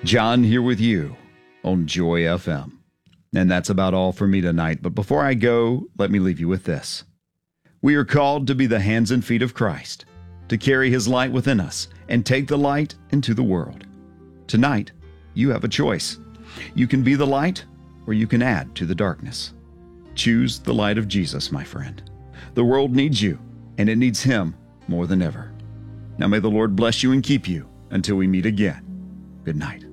John here with you on Joy FM. And that's about all for me tonight. But before I go, let me leave you with this. We are called to be the hands and feet of Christ, to carry His light within us and take the light into the world. Tonight, you have a choice. You can be the light or you can add to the darkness. Choose the light of Jesus, my friend. The world needs you, and it needs Him more than ever. Now may the Lord bless you and keep you until we meet again. Good night.